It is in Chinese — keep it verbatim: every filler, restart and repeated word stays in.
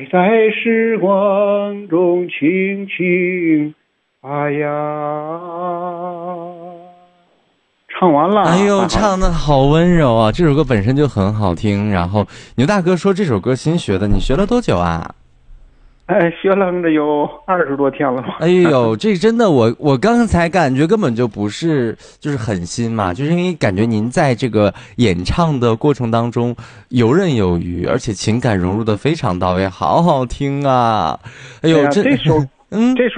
在时光中轻轻发芽。唱完了。 哎呦，唱的好温柔啊！这首歌本身就很好听。然后牛大哥说这首歌新学的，你学了多久啊？ 哎，学了这有二十多天了吧。 哎呦，这真的，我我刚才感觉根本就不是，就是很新嘛，就是因为感觉您在这个演唱的过程当中游刃有余，而且情感融入的非常到位，好好听啊！哎呦， 哎、这首， 嗯， 这首。